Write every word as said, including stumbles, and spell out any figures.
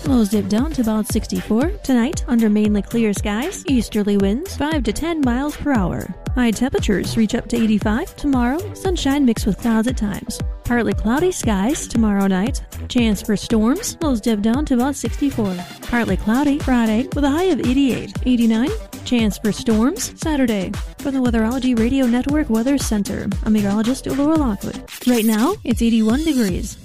Lows dip down to about sixty-four. Tonight, under mainly clear skies, easterly winds five to ten miles per hour. High temperatures reach up to eighty-five. Tomorrow, sunshine mixed with clouds at times. Partly cloudy skies tomorrow night. Chance for storms. Lows dip down to about sixty-four. Partly cloudy Friday with a high of eighty-eight. eighty-nine. Chance for storms Saturday. For the Weatherology Radio Network Weather Center, I'm meteorologist Laura Lockwood. Right now, it's eighty-one degrees.